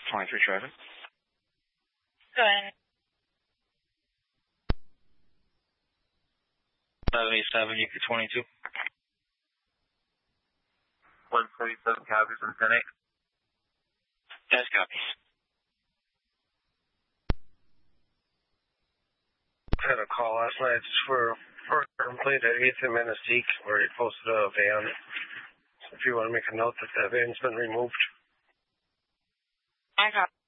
23 traffic. Go ahead. 587, you could 22. 147 copies on 10-8. Yes, copies. I had a call last night for a complete at 8th and Menastique where he posted a van. So if you want to make a note that van's been removed. I got